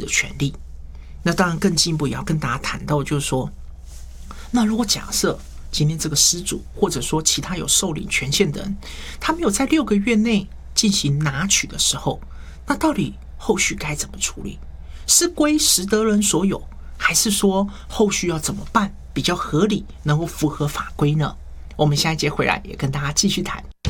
权利。那当然更进一步也要跟大家谈到，就是说，那如果假设今天这个失主或者说其他有受领权限的人，他没有在6个月内进行拿取的时候，那到底后续该怎么处理？是归实得人所有，还是说后续要怎么办比较合理，能够符合法规呢？我们下一节回来也跟大家继续谈。